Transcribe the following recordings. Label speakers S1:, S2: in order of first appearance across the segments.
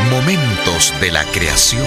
S1: Momentos de la creación.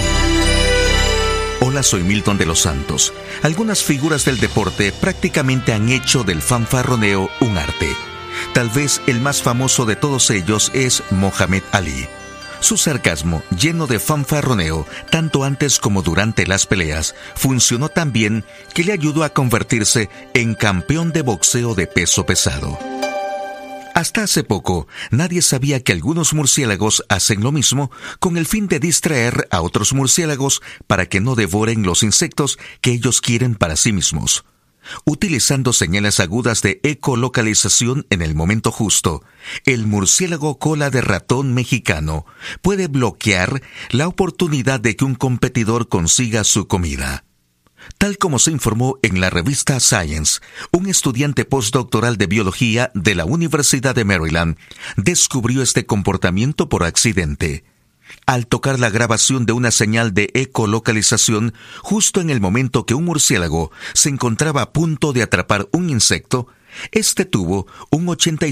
S1: Hola, soy Milton de los Santos. Algunas figuras del deporte prácticamente han hecho del fanfarroneo un arte. Tal vez el más famoso de todos ellos es Mohamed Ali. Su sarcasmo, lleno de fanfarroneo, tanto antes como durante las peleas, funcionó tan bien que le ayudó a convertirse en campeón de boxeo de peso pesado. Hasta hace poco, nadie sabía que algunos murciélagos hacen lo mismo con el fin de distraer a otros murciélagos para que no devoren los insectos que ellos quieren para sí mismos. Utilizando señales agudas de ecolocalización en el momento justo, el murciélago cola de ratón mexicano puede bloquear la oportunidad de que un competidor consiga su comida. Tal como se informó en la revista Science, un estudiante postdoctoral de biología de la Universidad de Maryland descubrió este comportamiento por accidente. Al tocar la grabación de una señal de ecolocalización justo en el momento que un murciélago se encontraba a punto de atrapar un insecto, este tuvo un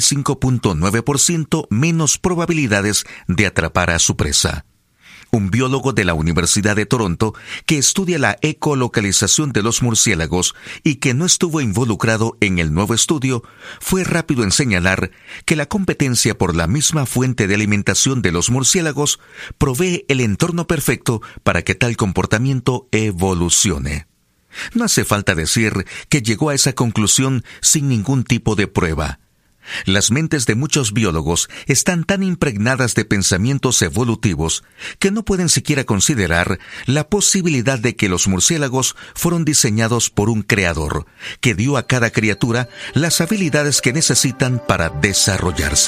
S1: 85.9% menos probabilidades de atrapar a su presa. Un biólogo de la Universidad de Toronto que estudia la ecolocalización de los murciélagos y que no estuvo involucrado en el nuevo estudio, fue rápido en señalar que la competencia por la misma fuente de alimentación de los murciélagos provee el entorno perfecto para que tal comportamiento evolucione. No hace falta decir que llegó a esa conclusión sin ningún tipo de prueba. Las mentes de muchos biólogos están tan impregnadas de pensamientos evolutivos que no pueden siquiera considerar la posibilidad de que los murciélagos fueron diseñados por un creador, que dio a cada criatura las habilidades que necesitan para desarrollarse.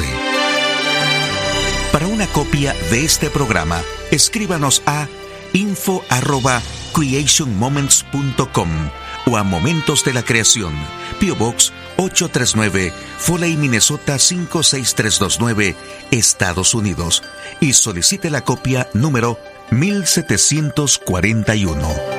S1: Para una copia de este programa, escríbanos a info@creationmoments.com o a Momentos de la Creación, P.O. Box 839, Foley, Minnesota 56329, Estados Unidos, y solicite la copia número 1741.